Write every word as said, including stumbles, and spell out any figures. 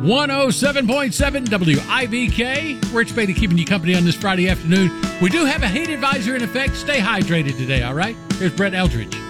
one oh seven point seven W I V K. Rich Beatty keeping you company on this Friday afternoon. We do have a heat advisor in effect. Stay hydrated today, all right? Here's Brett Eldridge.